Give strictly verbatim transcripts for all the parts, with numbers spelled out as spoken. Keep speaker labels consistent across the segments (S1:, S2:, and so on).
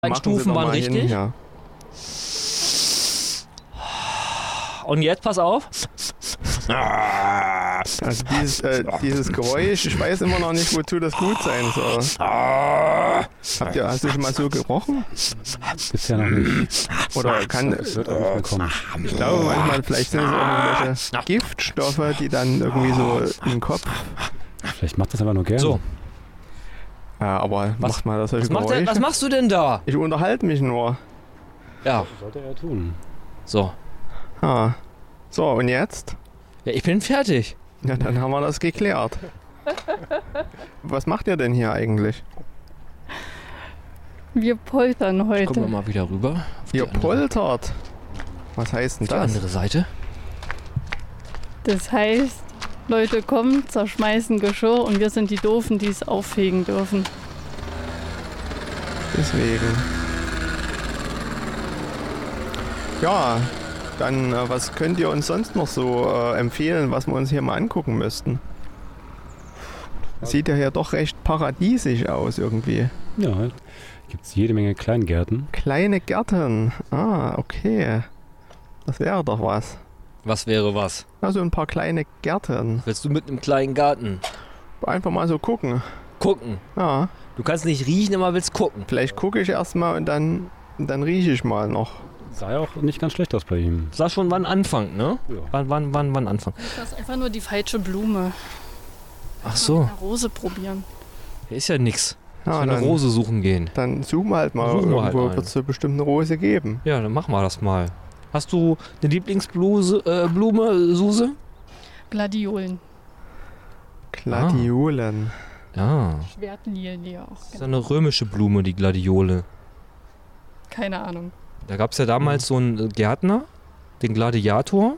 S1: Die Stufen waren richtig.
S2: Ja.
S1: Und jetzt pass auf.
S2: Also dieses, äh, dieses Geräusch, ich weiß immer noch nicht, wozu das gut sein soll. Habt ihr, hast du schon mal so gerochen?
S3: Bisher noch nicht.
S2: Oder kann,
S3: Das wird auch nicht mehr kommen.
S2: ich glaube manchmal, vielleicht sind es irgendwelche Giftstoffe, die dann irgendwie so im Kopf...
S3: Vielleicht macht das aber nur gerne.
S1: So.
S2: Ja, aber
S1: Was-
S2: macht mal das solche
S1: Was, macht der,
S2: Geräusche?
S1: was machst du denn da?
S2: Ich unterhalte mich nur.
S1: Ja,
S3: Sollte er tun.
S1: so.
S2: Ah. So, und jetzt?
S1: Ja, ich bin fertig.
S2: Ja, dann haben wir das geklärt. Was macht ihr denn hier eigentlich?
S4: Wir poltern heute.
S1: Gucken wir mal wieder rüber. Auf
S2: Ihr
S1: die andere-
S2: poltert. Was heißt denn
S1: auf die
S2: das?
S1: andere Seite.
S4: Das heißt, Leute kommen, zerschmeißen Geschirr und wir sind die Doofen, die es auffegen dürfen.
S2: Deswegen. Ja, dann äh, was könnt ihr uns sonst noch so äh, empfehlen, was wir uns hier mal angucken müssten? Sieht ja hier doch recht paradiesisch aus irgendwie.
S3: Ja, gibt es jede Menge Kleingärten.
S2: Kleine Gärten. Ah, okay. Das wäre doch was.
S1: Was wäre was?
S2: Also ein paar kleine Gärten.
S1: Willst du mit einem kleinen Garten
S2: Einfach mal so gucken.
S1: gucken?
S2: Ja,
S1: Du kannst nicht riechen, aber willst gucken.
S2: vielleicht gucke ich erstmal und dann, dann rieche ich mal noch.
S3: Sah ja auch nicht ganz schlecht aus bei ihm.
S1: Sag schon, wann Anfang, ne?
S3: Ja.
S1: Wann, wann, wann, wann Anfang?
S4: Das ist einfach nur die falsche Blume.
S1: Ach so,
S4: Eine Rose probieren.
S1: hier ist ja nix.
S2: Ja,
S1: Ich will eine
S2: dann,
S1: Rose suchen gehen.
S2: dann suchen wir halt mal.
S1: Suchen wir halt
S2: Irgendwo
S1: eine.
S2: wird es so bestimmt eine Rose geben.
S1: Ja, dann machen wir das mal. Hast du eine Lieblingsblume, äh, Blume, Suse?
S4: Gladiolen.
S2: Gladiolen.
S1: Ja,
S4: Schwertlilie auch.
S1: das ist eine römische Blume, die Gladiole.
S4: Keine Ahnung.
S1: Da gab es ja damals so einen Gärtner, den Gladiator.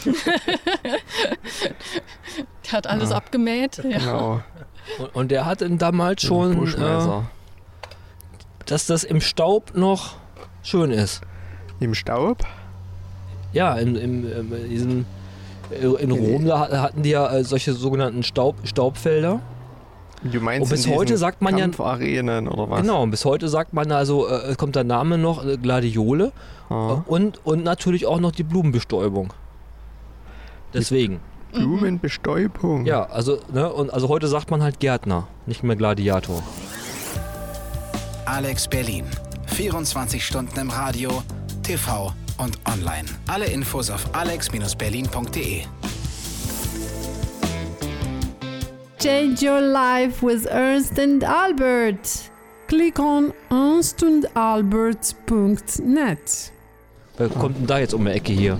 S4: Der hat alles
S2: Ah.
S4: abgemäht. Ja.
S2: Genau.
S1: Und, und der hatte damals schon, äh,
S2: Buschmesser.
S1: dass das im Staub noch schön ist.
S2: Im Staub?
S1: Ja, in, im, im, in, diesem, äh, in Rom da hat- hatten die ja äh, solche sogenannten Staub, Staubfelder.
S2: Du meinst
S1: Und bis
S2: in diesen
S1: heute sagt man ja-
S2: Kampfarenen oder was?
S1: Genau, und bis heute sagt man also, äh, kommt der Name noch, äh, Gladiole.
S2: Ah.
S1: Äh, und, und natürlich auch noch die Blumenbestäubung. Deswegen.
S2: Blumenbestäubung.
S1: Ja, also, ne, und also heute sagt man halt Gärtner, nicht mehr Gladiator.
S5: Alex Berlin. vierundzwanzig Stunden im Radio, T V und online. Alle Infos auf alex berlin punkt de.
S6: Change your life with Ernst and Albert. Click on ernst and albert punkt net.
S1: Wer kommt denn da jetzt um die Ecke hier?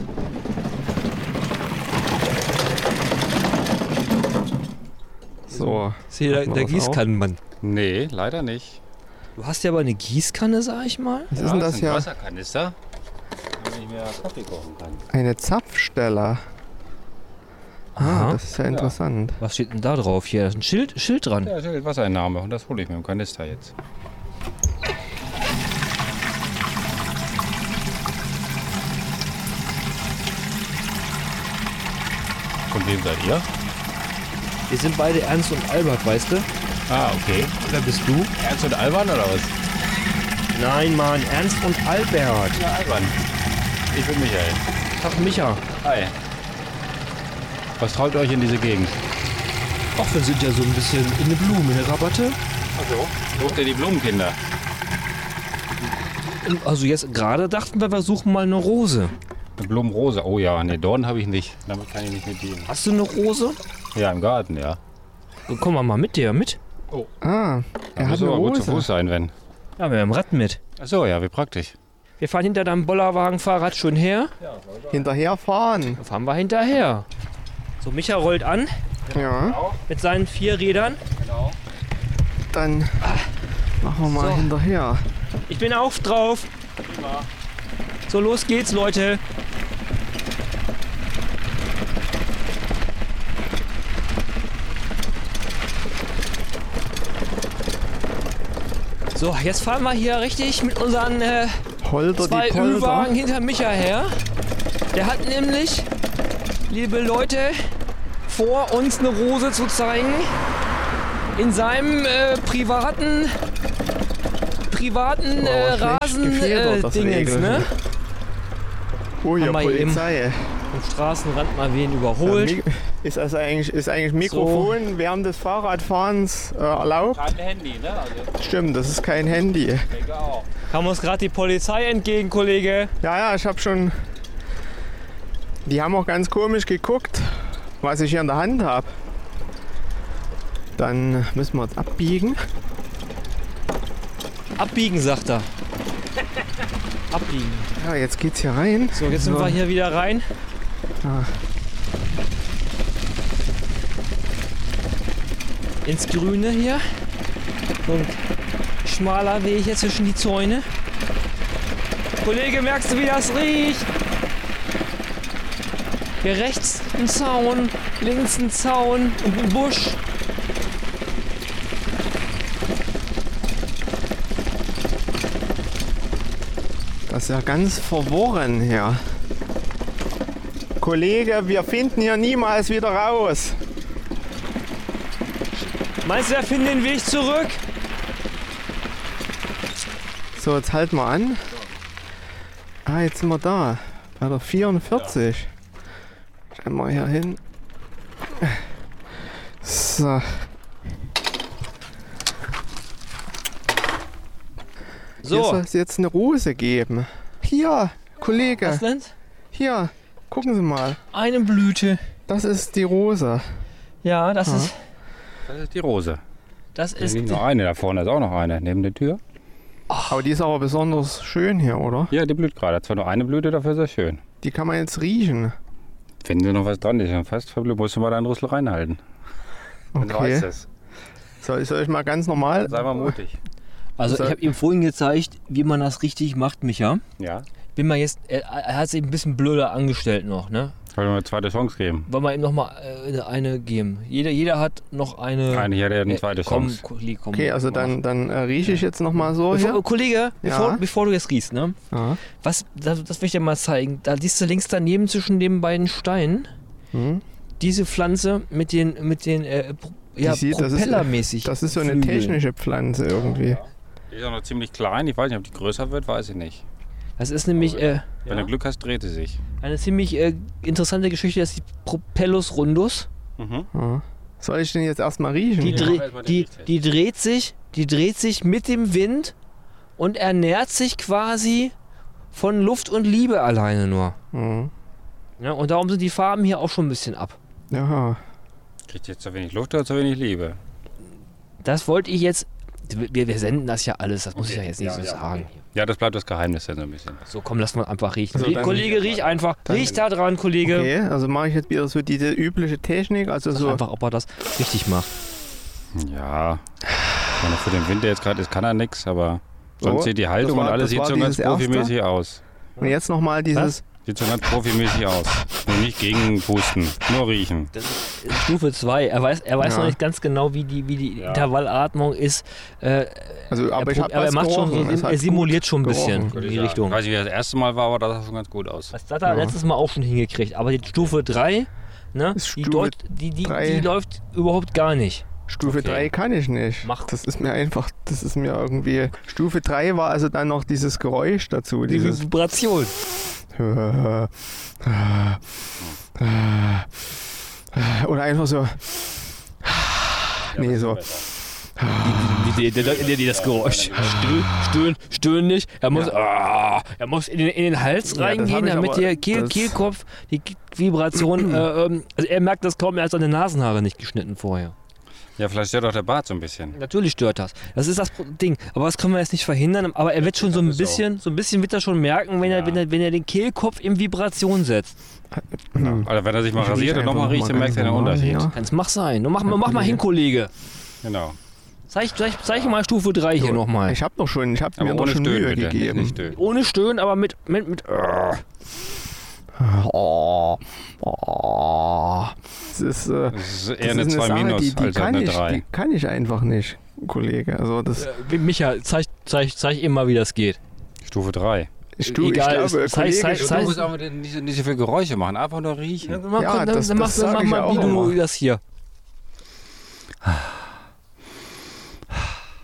S2: So.
S1: Ist hier der,
S2: Macht man
S1: der
S2: das
S1: Gießkannenmann.
S3: Nee, leider nicht.
S1: Du hast ja aber eine Gießkanne, sag ich mal.
S2: Was ist denn das hier?
S3: Wasserkanister, damit ich mir Kaffee kochen kann.
S2: Eine Zapfstelle. Ah,
S1: Aha.
S2: das ist ja interessant.
S1: Was steht denn da drauf hier? Da ist ein Schild, Schild dran.
S3: Ja, das ist Wassereinnahme und das hole ich mir im Kanister jetzt. Von wem seid ihr?
S1: Wir sind beide Ernst und Albert, weißt du?
S3: Ah, okay.
S1: Wer bist du?
S3: Ernst und Alban oder was?
S1: Nein, Mann, Ernst und Albert.
S3: Ja, Alban. Ich bin Michael.
S1: Ach, Micha.
S3: Hi. Was treibt euch in diese Gegend?
S1: Ach, wir sind ja so ein bisschen in eine Blume, eine Rabatte.
S3: Achso. Sucht ihr die Blumenkinder?
S1: Also jetzt gerade dachten wir, wir suchen mal eine Rose.
S3: Eine Blumenrose? Oh ja, ne, Dorn habe ich nicht. Damit kann ich nicht mit dienen.
S1: Hast du eine Rose?
S3: Ja, im Garten, ja.
S1: Dann kommen wir mal mit dir mit.
S2: Ah,
S3: Da
S2: er hat
S3: muss
S2: eine
S3: aber gut zu
S2: Rose.
S3: Fuß sein, wenn.
S1: Ja, wir haben Rad mit.
S3: Achso, ja, wie praktisch.
S1: Wir fahren hinter deinem Bollerwagenfahrrad schon her.
S2: Hinterherfahren.
S1: Dann fahren wir hinterher. So, Micha rollt an
S2: Ja,
S1: mit seinen vier Rädern.
S2: dann machen wir mal
S1: So.
S2: hinterher.
S1: Ich bin auch drauf. So, los geht's, Leute. So, jetzt fahren wir hier richtig mit unseren äh,
S2: Holter
S1: zwei
S2: die Polter.
S1: Ü-Wagen hinter Micha her. Der hat nämlich, liebe Leute, vor, uns eine Rose zu zeigen in seinem äh, privaten privaten
S2: Oh,
S1: äh,
S2: schlecht gefedert, das
S1: Rasen-Dingens,
S2: Regel.
S1: ne?
S2: Oh ja,
S1: Haben wir eben
S2: Polizei.
S1: Am Straßenrand mal wen überholt.
S2: Ja, Mi- ist also eigentlich, ist eigentlich Mikrofon während des Fahrradfahrens äh, erlaubt?
S3: Kein Handy, ne? Also,
S2: Stimmt, das ist kein Handy.
S3: denke auch.
S1: Kam uns gerade die Polizei entgegen, Kollege.
S2: Ja, ja, ich habe schon. Die haben auch ganz komisch geguckt, was ich hier in der Hand habe. Dann müssen wir jetzt abbiegen.
S1: Abbiegen, sagt er. Abbiegen.
S2: Ja, jetzt geht's hier rein.
S1: So, jetzt sind wir hier wieder rein.
S2: Ah.
S1: Ins Grüne hier. So ein schmaler Weg hier zwischen die Zäune. Kollege, merkst du, wie das riecht? Hier rechts ein Zaun, links ein Zaun und ein Busch.
S2: Das ist ja ganz verworren hier. Kollege, wir finden hier niemals wieder raus.
S1: Meinst du, er findet den Weg zurück?
S2: So, jetzt halten wir an. Ah, jetzt sind wir da. Bei der vierundvierzig. Schauen wir hier hin. So. Hier soll
S1: So,
S2: es jetzt eine Rose geben. Hier, Kollege.
S1: was denn?
S2: Hier, gucken Sie mal.
S1: Eine Blüte.
S2: Das ist die Rose.
S1: Ja, das
S2: Ah.
S1: ist,
S3: Das ist die Rose.
S1: das
S3: Da
S1: ist,
S3: liegt noch eine, da vorne ist auch noch eine, neben der Tür.
S2: Aber die ist aber besonders schön hier, oder?
S3: Ja, die blüht gerade. Zwar nur eine Blüte, dafür sehr schön.
S2: Die kann man jetzt riechen.
S3: Wenn du noch was dran ist, dann fast verblüht, musst du mal deinen Rüssel reinhalten. Dann
S2: Okay.
S3: reißt es.
S2: Soll, soll ich mal ganz normal?
S3: Sei mal mutig.
S1: also
S2: So.
S1: ich habe ihm vorhin gezeigt, wie man das richtig macht, Micha.
S3: Ja.
S1: Bin mal jetzt, er, er hat sich ein bisschen blöder angestellt noch, ne?
S3: Wollen wir eine zweite Chance geben?
S1: Wollen wir ihm noch mal äh, eine geben? Jeder, jeder hat noch eine.
S3: Eine hier, der hat eine
S1: Äh,
S3: zweite
S1: komm,
S3: Chance.
S1: Kollege, komm,
S2: Okay, also
S1: mach.
S2: dann, dann äh, rieche ich jetzt noch mal so
S1: Bevor,
S2: hier.
S1: Kollege, bevor,
S2: Ja.
S1: bevor du jetzt riechst, ne?
S2: Ja.
S1: Was, das, das will ich dir mal zeigen. Da siehst du links daneben zwischen den beiden Steinen
S2: Hm.
S1: diese Pflanze mit den, mit den äh, pro- ja,
S2: sieht- das ist-
S1: propellermäßig.
S2: Das ist so eine
S1: Flügeln.
S2: technische Pflanze irgendwie.
S3: Die ist auch noch ziemlich klein. Ich weiß nicht, ob die größer wird, weiß ich nicht.
S1: Das ist nämlich äh,
S3: Wenn du Glück hast, dreht sie sich.
S1: eine ziemlich äh, interessante Geschichte. Das ist die Propellus rundus.
S3: Mhm.
S2: Ja. Soll ich den jetzt erstmal riechen?
S1: Die,
S3: Ja,
S1: dreh,
S3: erstmal den
S1: die,
S3: Richtfest.
S1: die dreht sich, die dreht sich mit dem Wind und ernährt sich quasi von Luft und Liebe alleine nur.
S2: Mhm.
S1: Ja, und darum sind die Farben hier auch schon ein bisschen ab.
S2: Ja.
S3: Kriegt jetzt zu wenig Luft oder zu wenig Liebe?
S1: Das wollte ich jetzt. Wir, wir senden das ja alles, das muss ich ja jetzt nicht
S3: Ja,
S1: so
S3: ja,
S1: sagen.
S3: Ja, das bleibt das Geheimnis dann so ein bisschen.
S1: So, komm, lass mal einfach riechen.
S2: Also
S1: Rie-
S2: dann-
S1: Kollege, riech einfach.
S2: dann-
S1: riech da dran, Kollege.
S2: Okay, also mache ich jetzt wieder so diese übliche Technik, also
S1: Sag
S2: so.
S1: einfach, ob er das richtig macht.
S3: Ja. Wenn er für den Winter jetzt gerade ist, kann er nichts, aber sonst
S2: So,
S3: sieht die Haltung
S2: das war-
S3: und alles
S2: das
S3: sieht
S2: war
S3: so ganz
S2: dieses erste.
S3: profimäßig aus.
S2: Und jetzt nochmal dieses.
S3: Sieht so ganz profimäßig aus. Und nicht gegen pusten, nur riechen.
S1: Das ist Stufe zwei. Er weiß, er weiß
S2: Ja.
S1: noch nicht ganz genau, wie die, wie die
S3: Ja.
S1: Intervallatmung ist. Äh,
S2: Also, aber
S1: er,
S2: ich
S1: prob-
S2: habe
S1: aber er
S2: was
S1: macht schon so,
S2: gerochen. Es
S1: er
S2: hat
S1: simuliert
S2: gut
S1: schon ein bisschen
S2: gerochen.
S1: in die Richtung.
S3: Ich weiß nicht, wie das erste Mal war, aber das sah schon ganz gut aus.
S1: Das hat er
S2: Ja.
S1: letztes Mal auch schon hingekriegt. Aber die Stufe drei, ne,
S2: Ist
S1: die,
S2: Stufe
S1: deut, die, die,
S2: drei.
S1: die läuft überhaupt gar nicht.
S2: Stufe
S3: Okay.
S2: drei kann ich nicht.
S1: Mach.
S2: Das ist mir einfach, das ist mir irgendwie. Stufe drei war also dann noch dieses Geräusch dazu.
S1: Die
S2: Dieses.
S1: Vibration.
S2: Oder einfach so. Nee, so.
S1: Die, die, die, die, die, das Geräusch. Stöhn, stöhn, stöhn nicht. Er muss, ah, er muss in, den, in den Hals
S2: Ja, das
S1: reingehen,
S2: hab ich
S1: damit
S2: aber-
S1: der Kehl,
S2: das-
S1: Kehlkopf, die Vibration, äh, ähm, also er merkt das kaum, er hat seine Nasenhaare nicht geschnitten vorher.
S3: Ja, vielleicht stört auch der Bart so ein bisschen.
S1: Natürlich stört das. Das ist das Pro- Ding. Aber das können wir jetzt nicht verhindern. Aber er wird schon so ein
S3: Das ist
S1: bisschen, so ein bisschen wird er schon merken, wenn er,
S3: Ja.
S1: wenn er, wenn er den Kehlkopf in Vibration setzt.
S2: Hm.
S3: Oder wenn er sich mal
S2: Ich riech
S3: rasiert und
S2: einfach
S3: nochmal
S2: noch
S3: riecht,
S2: mal
S3: dann merkt er den
S2: ganz normal,
S3: Unterschied.
S2: ja.
S1: Kann's mach sein. Mach, mach, mach mal hin, Kollege.
S3: Genau.
S1: Zeig, zeig, zeich mal Stufe drei hier nochmal.
S2: Ich hab doch schon, ich hab mir
S3: Aber
S2: doch
S3: ohne
S2: schon
S3: Stöhnen
S2: Mühe
S3: bitte.
S2: gegeben.
S3: Nicht stöhnen.
S1: Ohne Stöhnen, aber mit, mit, mit. äh.
S2: Oh, oh. Das ist, äh,
S3: Das ist
S2: das
S3: eher eine
S2: ist
S3: zwei
S2: Sache,
S3: minus
S2: die, die
S3: als
S2: kann
S3: eine
S2: ich,
S3: drei.
S2: Die kann ich einfach nicht, Kollege. Also das
S1: Äh, Micha, zeig, zeig, zeig ihm mal, wie das geht.
S3: Stufe drei.
S2: ich, tu,
S1: egal,
S2: ich glaube,
S1: es- zeig-
S2: Kollege,
S1: zeig-
S2: ich-
S1: zeig-
S3: Du musst aber nicht, so- nicht so viele Geräusche machen, einfach nur riechen.
S1: Dann mach,
S2: Ja,
S1: dann,
S2: das-
S1: dann
S2: das
S1: mach,
S2: sag
S1: mach
S2: ich
S1: mal,
S2: ja
S1: wie
S2: auch
S1: du
S2: immer.
S1: das hier.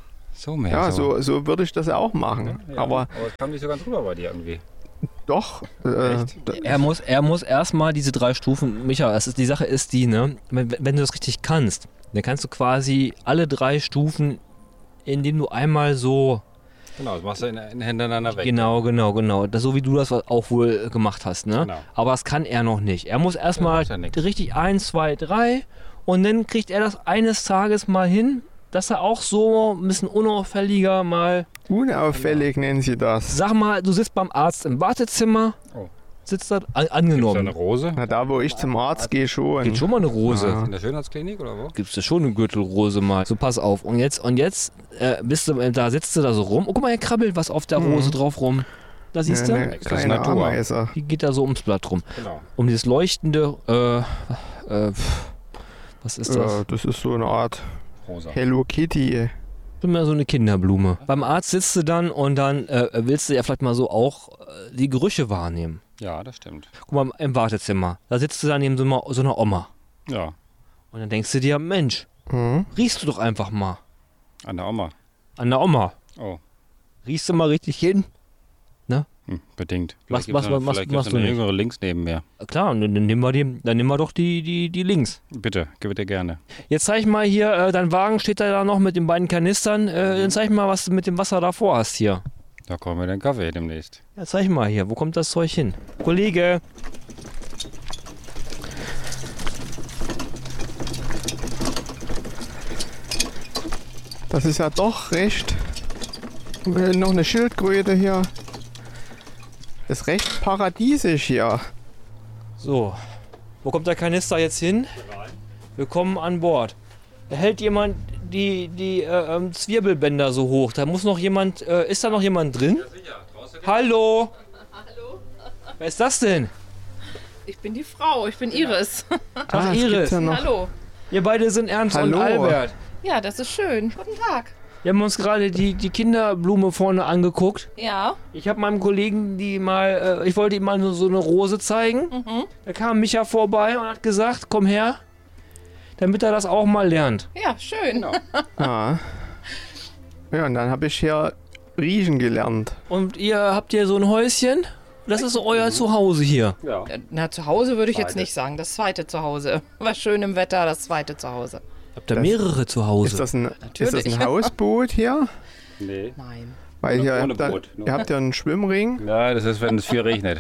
S3: so, mehr
S2: Ja, so, so würde ich das auch machen.
S3: Ja,
S2: Aber
S3: aber es kam nicht so ganz rüber bei dir irgendwie.
S2: doch. Äh, d-
S1: Er muss, er muss erstmal diese drei Stufen, Micha, es ist, die Sache ist die, ne, wenn, wenn du das richtig kannst, dann kannst du quasi alle drei Stufen, indem du einmal so,
S3: Genau, das machst du in, in hintereinander weg.
S1: genau, genau, genau, das, so wie du das auch wohl gemacht hast, ne,
S3: Genau.
S1: aber das kann er noch nicht. Er muss erstmal
S3: macht ja nix.
S1: richtig eins, zwei, drei und dann kriegt er das eines Tages mal hin, dass er auch so ein bisschen unauffälliger mal,
S2: unauffällig nennen sie das.
S1: sag mal, du sitzt beim Arzt im Wartezimmer,
S3: Oh.
S1: sitzt da, an,
S3: Gibt's da
S1: angenommen,
S3: eine Rose?
S2: Na, da wo ich zum Arzt gehe schon.
S1: geht schon mal eine Rose.
S2: Ja.
S3: In der Schönheitsklinik oder wo?
S1: Gibt's da schon eine Gürtelrose mal. So, pass auf. Und jetzt, und jetzt äh, bist du, äh, da sitzt du da so rum. Oh, guck mal, hier krabbelt was auf der
S2: Mhm.
S1: Rose drauf rum. Da siehst
S2: Eine
S1: du?
S2: kleine
S3: Natur.
S2: Ameise.
S1: Die geht da so ums Blatt rum.
S3: Genau.
S1: Um dieses leuchtende, äh, äh, pf, was ist das?
S2: Ja, das ist so eine Art
S3: Rosa.
S2: Hello Kitty.
S1: Schon mal so eine Kinderblume. Beim Arzt sitzt du dann und dann äh, willst du ja vielleicht mal so auch äh, die Gerüche wahrnehmen.
S3: Ja, das stimmt.
S1: Guck mal, im Wartezimmer. Da sitzt du dann neben so einer, so einer Oma.
S3: Ja,
S1: Und dann denkst du dir, Mensch,
S2: Hm?
S1: riechst du doch einfach mal
S3: an der Oma.
S1: an der Oma.
S3: Oh,
S1: Riechst du mal richtig hin?
S3: hm, bedingt.
S1: Was-
S3: Vielleicht
S1: was-
S3: gibt's noch-
S1: was
S3: vielleicht
S1: machst
S3: gibt's
S1: du
S3: eine
S1: nicht?
S3: jüngere links neben mir.
S1: Klar, und dann dann nehmen wir, die, dann nehmen wir doch die, die, die links.
S3: Bitte, gib dir gerne.
S1: Jetzt zeig mal hier, äh, dein Wagen steht da noch mit den beiden Kanistern. Äh, dann zeig mal, was du mit dem Wasser davor hast hier.
S3: Da kommen wir den Kaffee demnächst.
S1: Ja, zeig mal hier, wo kommt das Zeug hin? Kollege!
S2: Das ist ja doch recht. Äh, Noch eine Schildkröte hier. Ist recht paradiesisch hier.
S1: So, wo kommt der Kanister jetzt hin? Willkommen an Bord. Da hält jemand die, die äh, ähm, Zwirbelbänder so hoch. Da muss noch jemand, äh, ist da noch jemand drin?
S3: Ja, sicher. Draußen
S1: Hallo?
S7: Hallo?
S1: Wer ist das denn?
S7: Ich bin die Frau, ich bin Iris.
S1: Ach,
S2: Ah, es
S1: Iris.
S2: gibt's ja noch.
S7: Hallo.
S1: Ihr beide sind Ernst
S2: Hallo.
S1: und Albert.
S7: Ja, das ist schön. Guten Tag.
S1: Wir haben uns gerade die, die Kinderblume vorne angeguckt.
S7: Ja.
S1: Ich habe meinem Kollegen die mal, äh, ich wollte ihm mal nur so eine Rose zeigen.
S7: Mhm.
S1: Da kam Micha vorbei und hat gesagt, komm her, damit er das auch mal lernt.
S7: Ja, schön.
S3: Genau.
S2: Ja. Ja, und dann habe ich hier riechen gelernt.
S1: Und ihr habt hier so ein Häuschen? Das ist euer Zuhause hier.
S3: Ja.
S7: Na, zu Hause würde ich jetzt
S3: Zweite.
S7: nicht sagen. Das zweite Zuhause. Bei schönem Wetter, das zweite Zuhause.
S1: Habt ihr
S2: Das-
S1: mehrere zu
S2: Ist
S1: Hause?
S2: das ein, ist das
S7: Natürlich.
S2: ein Hausboot hier?
S3: Nee.
S7: Nein.
S2: Weil hier
S3: Ohne
S2: habt ihr,
S3: Boot, nur.
S2: ihr habt ja einen Schwimmring.
S3: Ja, das ist, wenn es viel regnet.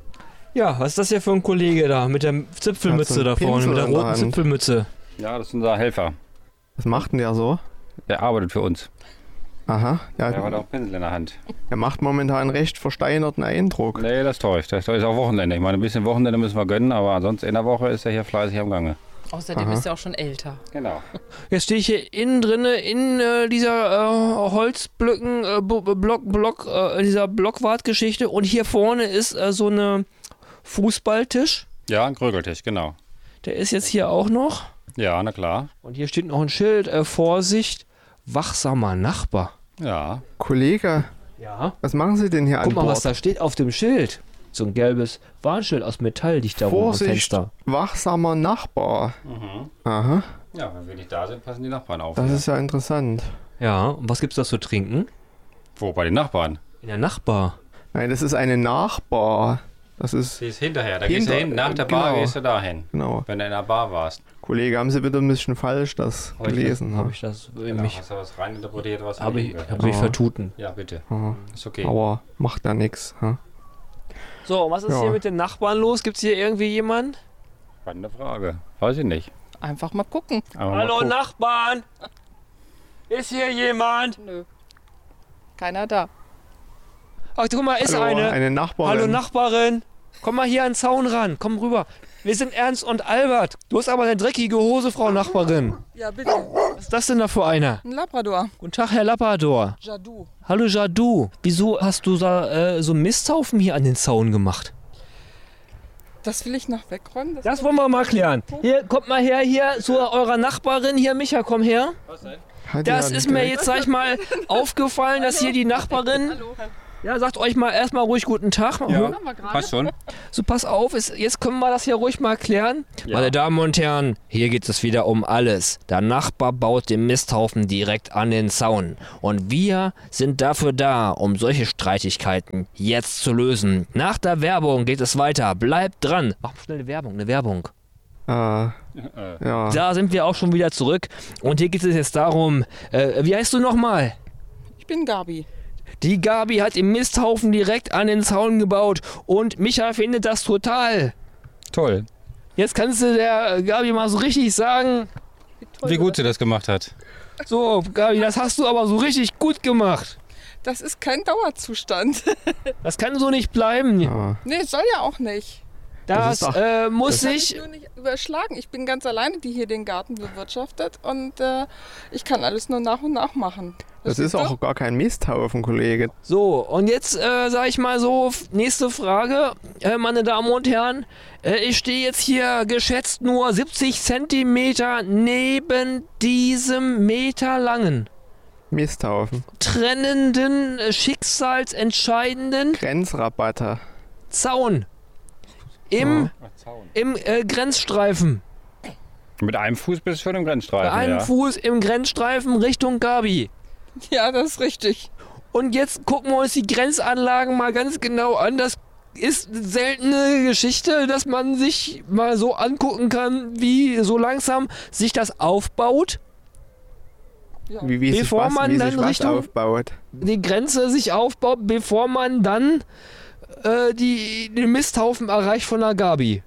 S1: Ja, was ist das hier für ein Kollege da mit der Zipfelmütze
S2: Hat so einen
S1: da vorne, mit der
S2: Pinsel in der
S1: roten
S2: Hand.
S1: Zipfelmütze?
S3: Ja, das ist unser Helfer.
S2: Was macht denn der so?
S3: Der arbeitet für uns.
S2: Aha, ja,
S3: Der hat auch Pinsel in der Hand.
S2: der macht momentan einen recht versteinerten Eindruck.
S3: Nee, das täuscht. Das ist auch Wochenende. Ich meine, ein bisschen Wochenende müssen wir gönnen, aber ansonsten in der Woche ist er hier fleißig am Gange.
S7: Außerdem
S2: Aha.
S7: ist er auch schon älter.
S3: Genau.
S1: Jetzt stehe ich hier innen drinne in äh, dieser äh, Holzblöcken, äh, Bu- Block, Block, äh, dieser Blockwartgeschichte und hier vorne ist äh, so eine Fußballtisch.
S3: Ja, ein Krögeltisch, genau.
S1: Der ist jetzt hier auch noch.
S3: Ja, na klar.
S1: Und hier steht noch ein Schild, äh, Vorsicht, wachsamer Nachbar.
S3: Ja.
S2: Kollege,
S1: Ja.
S2: was machen Sie denn hier
S1: Guck
S2: an
S1: mal, was
S2: Bord?
S1: da steht auf dem Schild. So ein gelbes Warnschild aus Metall liegt da oben am
S2: Vorsicht,
S1: Fenster.
S2: wachsamer Nachbar. Aha,
S3: Ja, wenn wir nicht da sind, passen die Nachbarn auf.
S2: das ist ja interessant.
S1: Ja, und was gibt's da zu trinken?
S3: Wo? Bei den Nachbarn?
S1: In der Nachbar.
S2: Nein, das ist eine Nachbar. Das ist,
S3: Die ist hinterher. Da gehst du
S2: Hinter-
S3: hin. Nach der Bar
S2: genau.
S3: gehst du dahin.
S2: genau.
S3: Wenn du in der Bar warst.
S2: Kollege, haben Sie wieder ein bisschen falsch das
S1: Hab ich
S2: gelesen?
S1: das, hab
S2: ne?
S1: ich das
S3: Genau.
S1: mich,
S3: Hast du was reininterpretiert, was
S1: hab
S3: nicht
S1: ich,
S3: gehört
S1: hab
S3: hat.
S1: ich
S2: Ah.
S1: vertuten.
S3: Ja, bitte.
S2: Aha.
S3: Ist okay.
S2: Aber macht ja nichts. Hm?
S1: So, und was ist
S2: Ja.
S1: hier mit den Nachbarn los? Gibt's hier irgendwie jemanden?
S3: Spannende Frage. Weiß ich nicht.
S7: Einfach mal gucken.
S3: Aber mal
S1: Hallo
S3: gucken.
S1: Nachbarn! Ist hier jemand?
S7: Nö. Keiner da.
S1: Ach, guck mal, ist
S2: Hallo,
S1: eine.
S2: eine Nachbarin.
S1: Hallo Nachbarin! Komm mal hier an den Zaun ran, komm rüber. Wir sind Ernst und Albert. Du hast aber eine dreckige Hose, Frau Nachbarin.
S7: Ja, bitte.
S1: Was ist das denn da für einer?
S7: Ein Labrador.
S1: Guten Tag, Herr Labrador.
S7: Jadu.
S1: Hallo Jadu. Wieso hast du da äh, so Misthaufen hier an den Zaun gemacht?
S7: Das will ich noch wegräumen. Das
S1: Das wollen wir mal klären. Hier, kommt mal her, hier zu eurer Nachbarin. Hier, Micha, komm her.
S2: Hat
S1: Das
S2: ja
S1: ist mir
S2: direkt-
S1: jetzt, sag ich mal, aufgefallen, dass hier die Nachbarin
S7: Hallo.
S1: Ja, sagt euch mal erstmal ruhig guten Tag.
S3: Ja, passt schon.
S1: So, pass auf, ist, jetzt können wir das hier ruhig mal klären.
S3: Ja.
S1: Meine Damen und Herren, hier geht es wieder um alles. Der Nachbar baut den Misthaufen direkt an den Zaun. Und wir sind dafür da, um solche Streitigkeiten jetzt zu lösen. Nach der Werbung geht es weiter. Bleibt dran. Mach schnell eine Werbung, eine Werbung.
S2: Äh, ja.
S1: Da sind wir auch schon wieder zurück. Und hier geht es jetzt darum, äh, wie heißt du nochmal?
S8: Ich bin Gabi.
S1: Die Gabi hat den Misthaufen direkt an den Zaun gebaut und Micha findet das total.
S3: Toll.
S1: Jetzt kannst du der Gabi mal so richtig sagen,
S3: Wie gut sie das gemacht hat.
S1: so Gabi, das hast du aber so richtig gut gemacht.
S8: Das ist kein Dauerzustand.
S1: Das kann so nicht bleiben.
S2: Ja.
S8: Nee, soll ja auch nicht.
S1: Das,
S2: Das ist doch-
S1: äh, muss
S8: Kann ich
S1: sich...
S8: nur nicht überschlagen. Ich bin ganz alleine, die hier den Garten bewirtschaftet und äh, ich kann alles nur nach und nach machen.
S2: Das ist auch gar kein Misthaufen, Kollege.
S1: So, und jetzt äh, sage ich mal so, f- nächste Frage, äh, meine Damen und Herren. Äh, ich stehe jetzt hier geschätzt nur siebzig Zentimeter neben diesem meterlangen,
S2: Misthaufen.
S1: trennenden, äh, schicksalsentscheidenden
S2: Grenzrabatte.
S1: Zaun im, im äh, Grenzstreifen.
S3: Mit einem Fuß bist du schon im Grenzstreifen.
S1: Bei einem
S3: ja.
S1: Fuß im Grenzstreifen Richtung Gabi.
S8: Ja, das ist richtig.
S1: Und jetzt gucken wir uns die Grenzanlagen mal ganz genau an. Das ist eine seltene Geschichte, dass man sich mal so angucken kann, wie so langsam sich das aufbaut.
S8: Ja.
S2: Wie, wie sich
S1: Bevor
S2: was,
S1: man
S2: wie
S1: dann
S2: sich was
S1: Richtung-
S2: aufbaut.
S1: Die Grenze sich aufbaut, bevor man dann äh, die, den Misthaufen erreicht von der Gabi.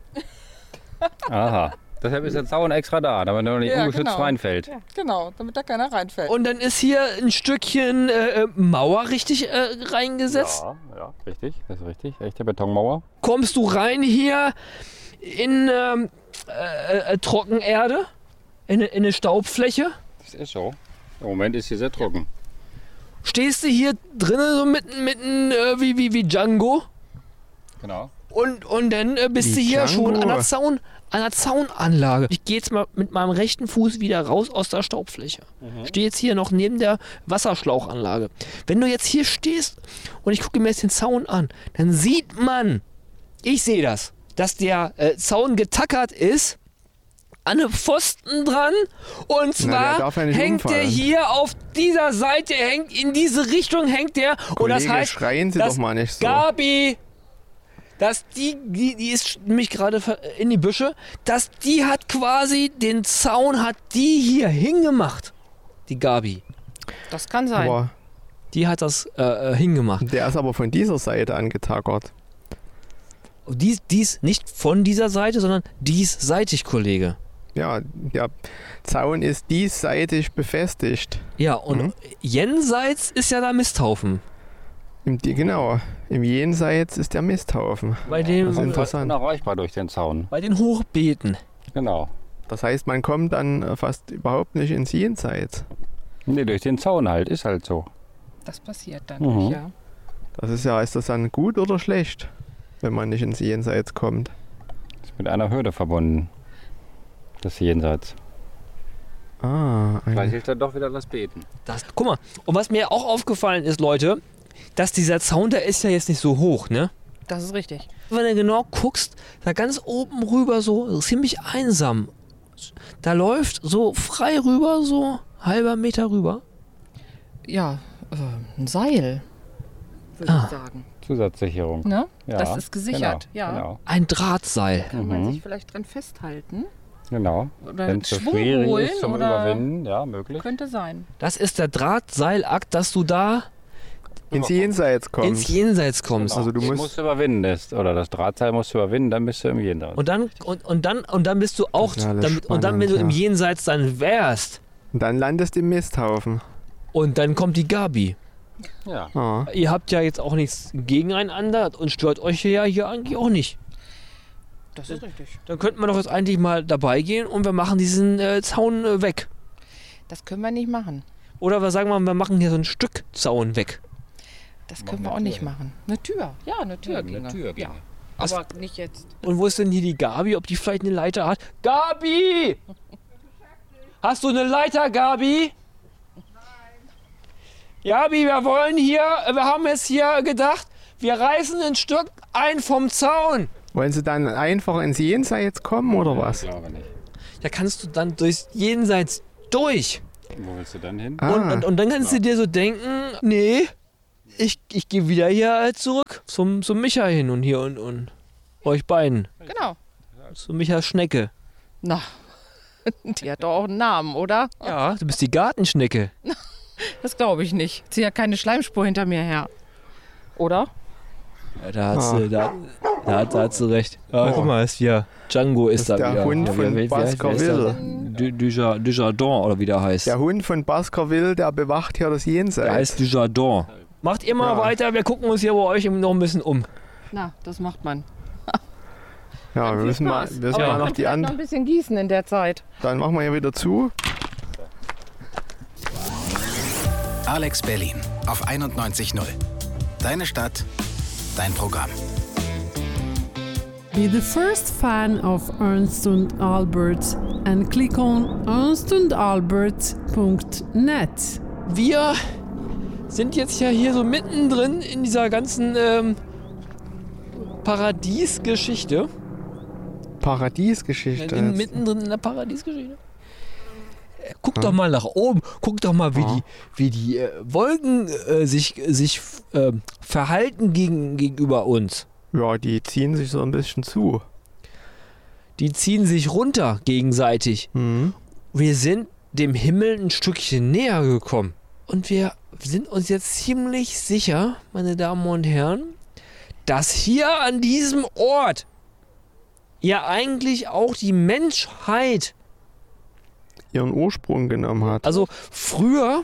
S3: Aha. Deshalb ist der Zaun extra da, damit er nicht
S8: Ja,
S3: ungeschützt
S8: genau.
S3: reinfällt.
S8: Genau, damit da keiner reinfällt.
S1: Und dann ist hier ein Stückchen äh, äh, Mauer richtig äh, reingesetzt.
S3: Ja, ja, richtig, das ist richtig. Echte Betonmauer.
S1: Kommst du rein hier in ähm, äh, äh, Trockenerde, in, in eine Staubfläche.
S3: Das ist so. Im Moment ist hier sehr trocken.
S1: Stehst du hier drinnen so mitten, mitten äh, wie, wie, wie Django
S3: Genau.
S1: und, und dann äh, bist
S2: Wie
S1: du hier
S2: Django?
S1: schon an der, Zaun, an der Zaunanlage. Ich gehe jetzt mal mit meinem rechten Fuß wieder raus aus der Staubfläche. Stehe jetzt hier noch neben der Wasserschlauchanlage. Wenn du jetzt hier stehst und ich gucke mir jetzt den Zaun an, dann sieht man, ich sehe das, dass der äh, Zaun getackert ist, an einem Pfosten dran und
S2: der
S1: zwar
S2: darf ja nicht
S1: hängt der
S2: umfallen.
S1: hier auf dieser Seite, hängt in diese Richtung hängt der und
S2: Kollege,
S1: das heißt,
S2: schreien Sie
S1: dass
S2: doch mal nicht so.
S1: Gabi, dass die, die, die ist nämlich gerade ver- in die Büsche, dass die hat quasi den Zaun, hat die hier hingemacht, die Gabi.
S7: Das kann sein.
S2: Aber
S1: Die hat das äh, äh, hingemacht.
S2: der ist aber von dieser Seite angetackert.
S1: Und dies, dies nicht von dieser Seite, sondern diesseitig, Kollege.
S2: Ja, der Zaun ist diesseitig befestigt.
S1: Ja, und
S2: Mhm.
S1: jenseits ist ja der Misthaufen.
S2: Im, die- genau, im Jenseits ist der Misthaufen.
S1: Bei, dem,
S2: Das ist
S3: Das ist
S2: interessant.
S3: unerreichbar durch den Zaun.
S1: bei den Hochbeeten.
S3: Genau.
S2: Das heißt, man kommt dann äh, fast überhaupt nicht ins Jenseits.
S3: Nee, durch den Zaun halt, ist halt so.
S7: Das passiert dann
S3: Mhm.
S7: nicht, ja.
S2: Das ist ja, ist das dann gut oder schlecht, wenn man nicht ins Jenseits kommt?
S3: Ist mit einer Hürde verbunden. Das Jenseits.
S2: Ah,
S3: Vielleicht
S2: ein,
S3: hilft dann doch wieder das Beten.
S1: Das, guck mal, und was mir auch aufgefallen ist, Leute, dass dieser Zaun, der ist ja jetzt nicht so hoch, ne?
S7: Das ist richtig.
S1: Wenn du genau guckst, da ganz oben rüber so ziemlich einsam. Da läuft so frei rüber, so halber Meter rüber.
S7: Ja, äh, ein Seil, würde
S1: Ah.
S7: ich sagen.
S3: Zusatzsicherung.
S7: Ne?
S3: Ja,
S7: Das ist gesichert,
S3: genau,
S7: ja.
S3: Genau.
S1: Ein Drahtseil.
S7: Kann man
S3: Mhm.
S7: sich vielleicht dran festhalten
S3: genau.
S7: oder
S3: Wenn es so
S7: Schwung
S3: schwierig
S7: holen
S3: ist zum
S7: oder
S3: Überwinden, ja, möglich.
S7: könnte sein.
S1: Das ist der Drahtseilakt, dass du da
S2: ins Jenseits kommst.
S1: ins Jenseits kommst.
S2: Also du
S3: Den
S2: musst-
S3: musst du überwinden, das, oder das Drahtseil musst du überwinden, dann bist du im Jenseits.
S1: Und dann, und, und dann, und dann bist du auch,
S2: Das ist ja alles
S1: dann, und dann, wenn du im
S2: spannend, ja.
S1: Jenseits dann wärst,
S2: Und dann landest du im Misthaufen.
S1: und dann kommt die Gabi.
S3: ja.
S2: Ah.
S1: Ihr habt ja jetzt auch nichts gegeneinander und stört euch ja hier eigentlich auch nicht.
S7: Das ist richtig.
S1: Dann könnten wir doch jetzt eigentlich mal dabei gehen und wir machen diesen äh, Zaun äh, weg.
S7: Das können wir nicht machen.
S1: Oder wir sagen mal, wir machen hier so ein Stück Zaun weg.
S7: Das können wir auch nicht machen. Eine Tür. Ja, eine Tür
S3: Ja,
S7: ginge.
S3: eine Tür ginge.
S7: Ja. Aber nicht jetzt.
S1: Und wo ist denn hier die Gabi? Ob die vielleicht eine Leiter hat? Gabi! Hast du eine Leiter, Gabi? Nein. Ja, wie wir wollen hier, wir haben jetzt hier gedacht, wir reißen ein Stück ein vom Zaun.
S2: Wollen Sie dann einfach ins Jenseits kommen oder was?
S3: Ich glaube nicht.
S1: Da kannst du dann durchs Jenseits durch.
S3: Wo willst du dann hin?
S2: Ah,
S1: Und, und, und dann kannst du dir so denken, nee, ich, ich gehe wieder hier zurück zum, zum Micha hin und hier und, und euch beiden.
S7: Genau.
S1: Zu Micha Schnecke.
S7: Na, die hat doch auch einen Namen, oder?
S1: Ja, du bist die Gartenschnecke.
S7: Das glaube ich nicht. Sie hat keine Schleimspur hinter mir her. Oder?
S1: Ja, da hat
S2: Ah.
S1: sie, da, da, hat, da hat sie recht. Ja,
S2: Oh.
S1: guck mal, ist hier Django ist,
S2: Das ist
S1: da
S2: der
S1: wieder.
S2: Hund
S1: Ja,
S2: von
S1: wie- wie- wie heißt- wer ist der?
S2: Baskerville.
S1: Du- Duja- Dujardin oder wie der heißt.
S2: Der Hund von Baskerville, der bewacht hier das
S1: Der
S2: Jenseits.
S1: heißt Dujardin. Macht ihr mal
S2: Ja.
S1: weiter, wir gucken uns hier bei euch noch ein bisschen um.
S7: Na, das macht man.
S2: Ja, wir
S7: Viel
S2: müssen mal,
S7: Spaß.
S2: müssen
S7: Aber
S2: mal
S7: man
S2: noch
S7: kann
S2: die
S7: vielleicht noch ein
S2: an.
S7: bisschen gießen in der Zeit.
S2: Dann machen wir hier wieder zu.
S5: Alex Berlin auf einundneunzig Komma null. Deine Stadt, dein Programm.
S6: Be the first fan of Ernst und Albert and click on ernst und albert punkt net.
S1: Wir sind jetzt ja hier so mittendrin in dieser ganzen ähm, Paradiesgeschichte.
S2: Paradiesgeschichte.
S1: In, mittendrin in der Paradiesgeschichte. Äh, Guck doch mal nach oben. Guck doch mal, wie
S2: Ja.
S1: die, wie die äh, Wolken äh, sich, sich äh, verhalten gegen, gegenüber uns.
S2: Ja, die ziehen sich so ein bisschen zu.
S1: Die ziehen sich runter gegenseitig.
S2: Mhm.
S1: Wir sind dem Himmel ein Stückchen näher gekommen. Und wir sind uns jetzt ziemlich sicher, meine Damen und Herren, dass hier an diesem Ort ja eigentlich auch die Menschheit,
S2: Ihren Ursprung genommen hat.
S1: also früher,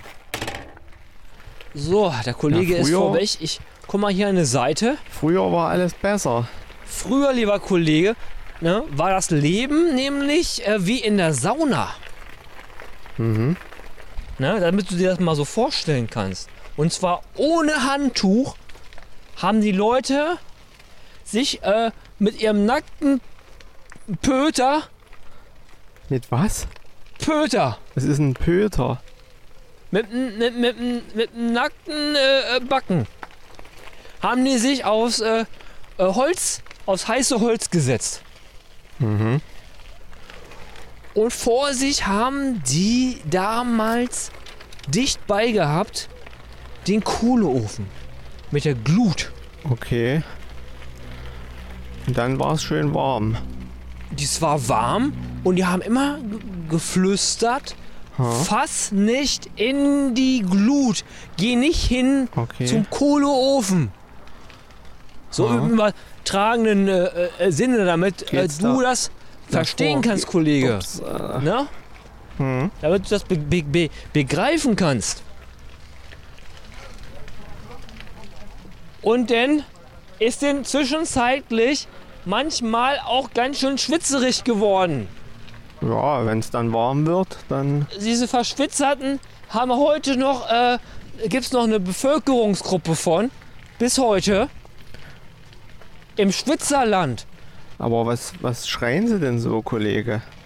S1: so, der Kollege
S2: Ja,
S1: ist
S2: früher-
S1: vorweg, ich guck mal hier an eine Seite.
S2: Früher war alles besser.
S1: Früher, lieber Kollege, ne, war das Leben nämlich äh, wie in der Sauna.
S2: Mhm.
S1: Ne, damit du dir das mal so vorstellen kannst. Und zwar ohne Handtuch haben die Leute sich äh, mit ihrem nackten Pöter,
S2: Mit was?
S1: Pöter,
S2: Es ist ein Pöter.
S1: mit, mit, mit, mit, mit einem nackten äh, äh, Backen, haben die sich aufs äh, äh, Holz, aufs heiße Holz gesetzt.
S2: Mhm.
S1: Und vor sich haben die damals dicht bei gehabt den Kohleofen mit der Glut.
S2: Okay. Und dann war es schön warm.
S1: Das war warm und die haben immer ge- geflüstert,
S2: Ha?
S1: fass nicht in die Glut, geh nicht hin
S2: Okay.
S1: zum Kohleofen. So
S2: Ha?
S1: im übertragenen äh, äh, Sinne, damit äh,
S2: Geht's
S1: du
S2: da
S1: das verstehen
S2: davor?
S1: kannst, Kollege.
S2: Ups, äh,
S1: Ne?
S2: hm.
S1: Damit du das be be be begreifen kannst. Und dann ist denn zwischenzeitlich manchmal auch ganz schön schwitzerig geworden.
S2: Ja, wenn es dann warm wird, dann.
S1: Diese Verschwitzerten haben heute noch, äh, gibt es noch eine Bevölkerungsgruppe von, bis heute, im Schwitzerland.
S2: Aber was, was schreien Sie denn so, Kollege?